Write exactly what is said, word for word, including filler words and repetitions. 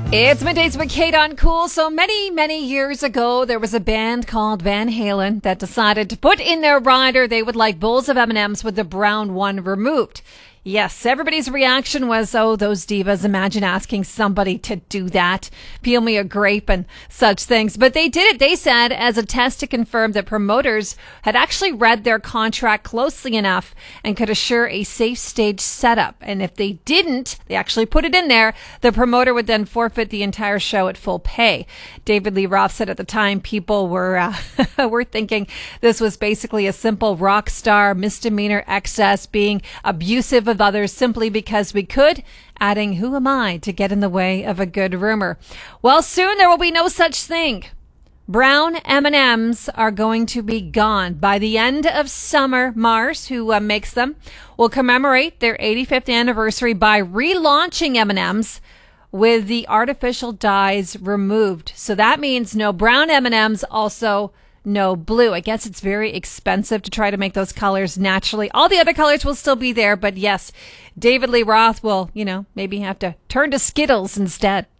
It's Middays with Kate on Cool. So many, many years ago, there was a band called Van Halen that decided to put in their rider they would like bowls of M and M's with the brown one removed. Yes, everybody's reaction was, oh, those divas, imagine asking somebody to do that, peel me a grape and such things. But they did it, they said, as a test to confirm that promoters had actually read their contract closely enough and could assure a safe stage setup. And if they didn't, they actually put it in there, the promoter would then forfeit the entire show at full pay. David Lee Roth said at the time people were, uh, were thinking this was basically a simple rock star misdemeanor excess, being abusive of others simply because we could, adding, who am I to get in the way of a good rumor? Well, soon there will be no such thing. Brown M and M's are going to be gone. By the end of summer, Mars, who uh, makes them, will commemorate their eighty-fifth anniversary by relaunching M and M's with the artificial dyes removed. So that means no brown M and M's, also no blue. I guess it's very expensive to try to make those colors naturally. All the other colors will still be there, but yes, David Lee Roth will, you know, maybe have to turn to Skittles instead.